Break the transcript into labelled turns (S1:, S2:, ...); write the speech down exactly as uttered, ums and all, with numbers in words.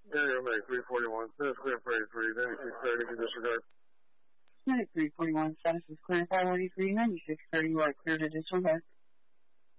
S1: Area Meg three forty-one, status clear for eighty-three, ninety-six thirty, you can disregard.
S2: Medic three forty-one, status is clear five eighty-three, ninety-six thirty, you are clear to disregard.